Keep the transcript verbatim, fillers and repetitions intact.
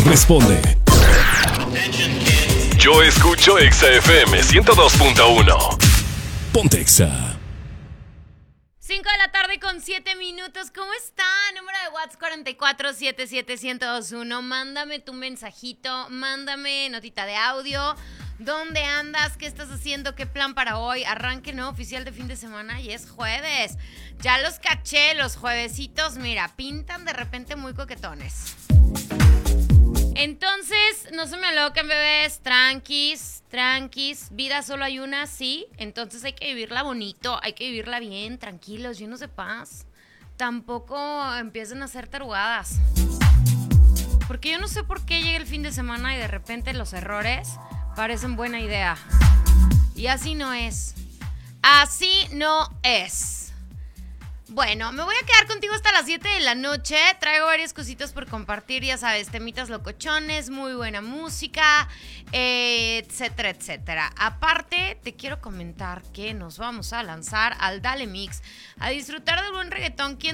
responde. Yo escucho Exa F M ciento dos punto uno. Ponte Exa. cinco de la tarde con siete minutos. ¿Cómo está? Número de WhatsApp cuatro cuatro siete siete uno cero dos uno. Mándame tu mensajito, mándame notita de audio. ¿Dónde andas? ¿Qué estás haciendo? ¿Qué plan para hoy? Arranque no oficial de fin de semana y es jueves. Ya los caché, los juevesitos, mira, pintan de repente muy coquetones. Entonces, no se me aloquen, bebés, tranquis, tranquis, vida solo hay una, sí, entonces hay que vivirla bonito, hay que vivirla bien, tranquilos, llenos de paz. Tampoco empiecen a hacer tarugadas. Porque yo no sé por qué llega el fin de semana y de repente los errores parecen buena idea. Y así no es. Así no es. Bueno, me voy a quedar contigo hasta las siete de la noche. Traigo varias cositas por compartir, ya sabes, temitas locochones, muy buena música, eh, etcétera, etcétera. Aparte, te quiero comentar que nos vamos a lanzar al Dale Mix, a disfrutar del buen reggaetón. ¿Quién